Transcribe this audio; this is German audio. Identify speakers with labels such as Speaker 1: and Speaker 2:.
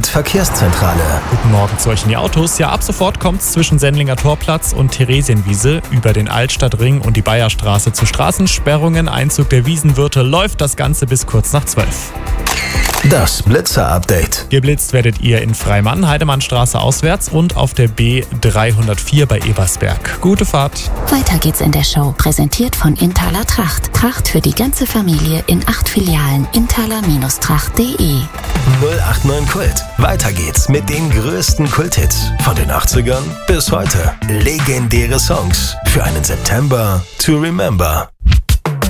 Speaker 1: Kult-Verkehrszentrale.
Speaker 2: Guten Morgen zu euch in die Autos. Ja, ab sofort kommt's zwischen Sendlinger Torplatz und Theresienwiese über den Altstadtring und die Bayerstraße zu Straßensperrungen. Einzug der Wiesenwirte läuft das Ganze bis kurz nach 12.
Speaker 1: Das Blitzer-Update.
Speaker 2: Geblitzt werdet ihr in Freimann, Heidemannstraße auswärts und auf der B304 bei Ebersberg. Gute Fahrt.
Speaker 3: Weiter geht's in der Show. Präsentiert von Inthaler Tracht. Tracht für die ganze Familie in 8 Filialen. Inthaler-tracht.de
Speaker 1: 089 Kult. Weiter geht's mit den größten Kulthits. Von den 80ern bis heute. Legendäre Songs für einen September to remember.